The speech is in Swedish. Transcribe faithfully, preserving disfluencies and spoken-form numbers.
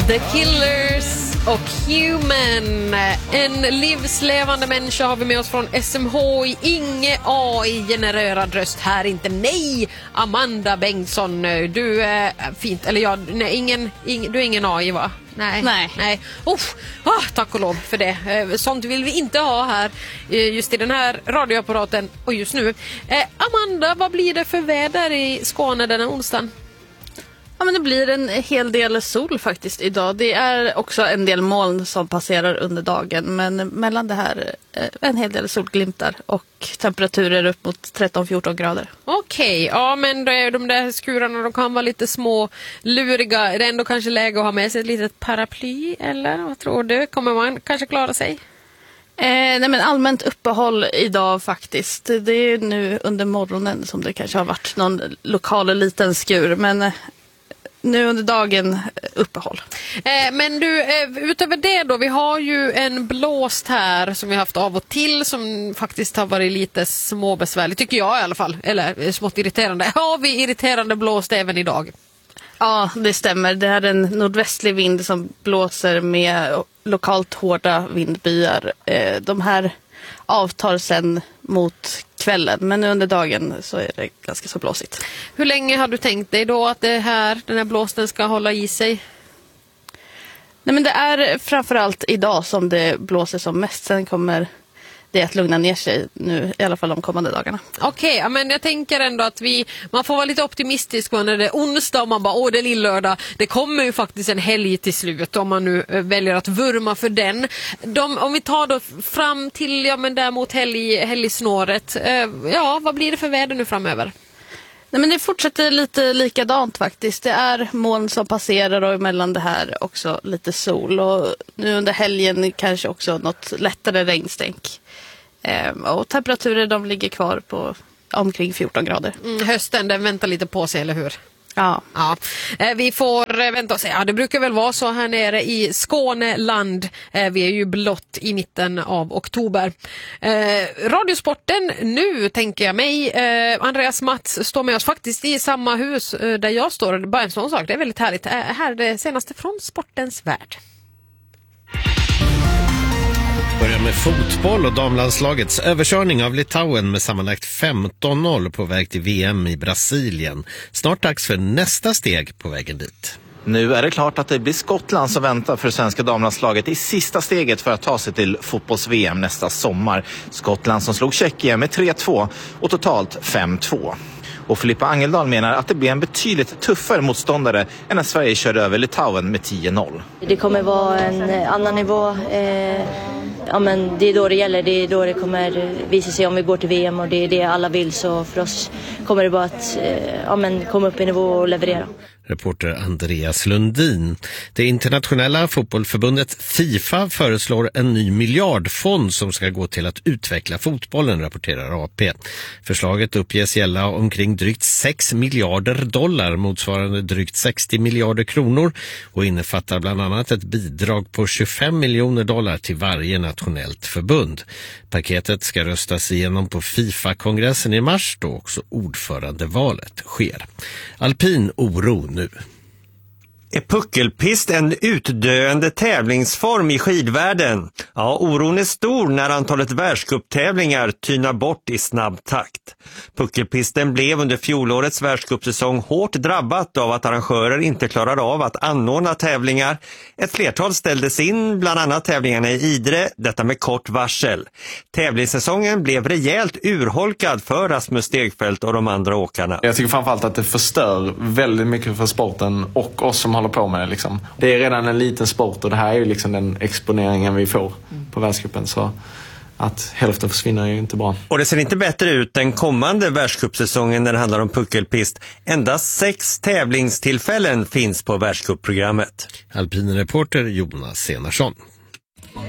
The Killers och Human. En livslevande människa har vi med oss från S M H I. Inge A I-genererad röst här, inte. Nej, Amanda Bengtsson. Du är fint. Eller ja, nej, ingen, ingen, du är ingen A I, va? Nej. Nej. nej. Oh, ah, tack och lov för det. Sånt vill vi inte ha här just i den här radioapparaten och just nu. Eh, Amanda, vad blir det för väder i Skåne den här onsdagen? Ja, men det blir en hel del sol faktiskt idag. Det är också en del moln som passerar under dagen. Men mellan det här en hel del solglimtar och temperaturer upp mot tretton fjorton grader. Okej, ja, men de där skurarna, de kan vara lite små luriga. Det är ändå kanske läge att ha med sig ett litet paraply, eller vad tror du? Kommer man kanske klara sig? Eh, nej men allmänt uppehåll idag faktiskt. Det är nu under morgonen som det kanske har varit någon lokal liten skur. Men eh, nu under dagen uppehåll. Eh, men du, eh, utöver det då, vi har ju en blåst här som vi har haft av och till som faktiskt har varit lite småbesvärlig, tycker jag i alla fall. Eller smått irriterande. Har vi irriterande blåst även idag? Ja, det stämmer. Det är en nordvästlig vind som blåser med lokalt hårda vindbyar. Eh, de här avtar sen mot kvällen, men under dagen så är det ganska så blåsigt. Hur länge har du tänkt dig då att det här, den här blåsten ska hålla i sig? Nej, men det är framförallt idag som det blåser som mest. Sen kommer det att lugna ner sig nu, i alla fall de kommande dagarna. Okej, okay, men jag tänker ändå att vi, man får vara lite optimistisk när det är onsdag och man bara, åh, det är lillördag. Det kommer ju faktiskt en helg till slut om man nu väljer att vurma för den. De, om vi tar då fram till, ja men däremot helg, helgsnåret, eh, ja, vad blir det för väder nu framöver? Nej, men det fortsätter lite likadant faktiskt. Det är moln som passerar och emellan det här också lite sol. Och nu under helgen kanske också något lättare regnstänk. Ehm, och temperaturer de ligger kvar på omkring fjorton grader. Mm, hösten, den väntar lite på sig, eller hur? Ja. ja. Eh, vi får eh, vänta och se. Ja, det brukar väl vara så här nere i Skåneland. Eh, vi är ju blott i mitten av oktober. Eh, Radiosporten nu, tänker jag mig. Eh, Andreas Mats står med oss faktiskt i samma hus eh, där jag står. Bara en sån sak, det är väldigt härligt. Eh, här är det senaste från sportens värld. Börjar med fotboll och damlandslagets överkörning av Litauen med sammanlagt femton noll på väg till V M i Brasilien. Snart dags för nästa steg på vägen dit. Nu är det klart att det blir Skottland som väntar för svenska damlandslaget i sista steget för att ta sig till fotbolls-V M nästa sommar. Skottland som slog Tjeckien med tre två och totalt fem två. Och Filippa Angeldal menar att det blir en betydligt tuffare motståndare än när Sverige körde över Litauen med tio noll. Det kommer vara en annan nivå. Eh, ja, men det är då det gäller. Det är då det kommer visa sig om vi går till V M och det är det alla vill. Så för oss kommer det bara att eh, ja, men komma upp i nivå och leverera. Reporter Andreas Lundin. Det internationella fotbollförbundet FIFA föreslår en ny miljardfond som ska gå till att utveckla fotbollen, rapporterar A P. Förslaget uppges gälla omkring drygt sex miljarder dollar, motsvarande drygt sextio miljarder kronor, och innefattar bland annat ett bidrag på tjugofem miljoner dollar till varje nationellt förbund. Paketet ska röstas igenom på FIFA-kongressen i mars, då också ordförandevalet sker. Alpin oro nu. Är puckelpist en utdöende tävlingsform i skidvärlden? Ja, oron är stor när antalet världscuptävlingar tynar bort i snabb takt. Puckelpisten blev under fjolårets världscupsäsong hårt drabbat av att arrangörer inte klarade av att anordna tävlingar. Ett flertal ställdes in, bland annat tävlingarna i Idre, detta med kort varsel. Tävlingssäsongen blev rejält urholkad för Rasmus Stegfeldt och de andra åkarna. Jag tycker framförallt att det förstör väldigt mycket för sporten och oss som håller på med det. Liksom. Det är redan en liten sport och det här är ju liksom den exponeringen vi får på världscupen, så att hälften försvinner är ju inte bra. Och det ser inte bättre ut den kommande världscupsäsongen när det handlar om puckelpist. Endast sex tävlingstillfällen finns på världscupprogrammet. Alpinreporter Jonas Senarsson.